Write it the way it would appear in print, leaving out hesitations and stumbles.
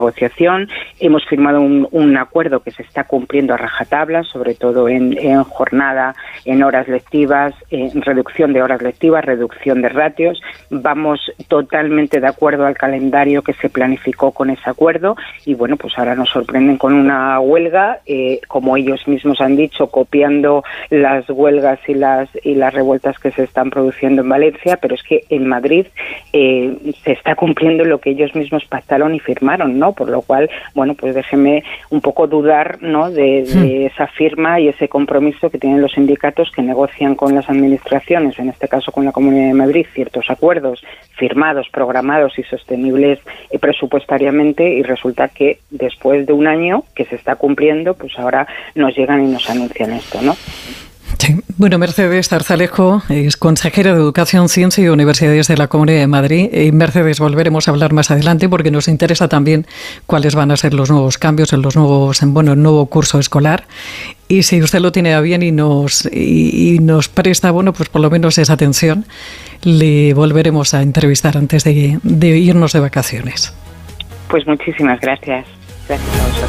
negociación. Hemos firmado un acuerdo que se está cumpliendo a rajatabla, sobre todo en jornada, en horas lectivas, en reducción de horas lectivas, reducción de ratios. Vamos totalmente de acuerdo al calendario que se planificó con ese acuerdo y bueno, pues ahora nos sorprenden con una huelga, como ellos mismos han dicho, copiando las huelgas y las revueltas que se están produciendo en Valencia, pero es que en Madrid se está cumpliendo lo que ellos mismos pactaron y firmaron, ¿no? Por lo cual, bueno, pues déjeme un poco dudar, ¿no?, de esa firma y ese compromiso que tienen los sindicatos que negocian con las administraciones, en este caso con la Comunidad de Madrid, ciertos acuerdos firmados, programados y sostenibles presupuestariamente, y resulta que después de un año que se está cumpliendo, pues ahora nos llegan y nos anuncian esto, ¿no? Sí. Bueno, Mercedes Zarzalejo es consejera de Educación, Ciencia y Universidades de la Comunidad de Madrid. Mercedes, volveremos a hablar más adelante porque nos interesa también cuáles van a ser los nuevos cambios en el nuevo curso escolar. Y si usted lo tiene a bien y nos presta, bueno, pues por lo menos esa atención, le volveremos a entrevistar antes de irnos de vacaciones. Pues muchísimas gracias. Gracias a vosotros.